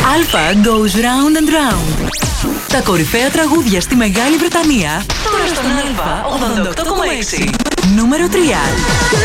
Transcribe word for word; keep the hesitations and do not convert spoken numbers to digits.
Alpha goes round and round. Τα κορυφαία τραγούδια στη Μεγάλη Βρετανία τώρα στον Alpha ογδόντα οκτώ κόμμα έξι. Νούμερο τρία.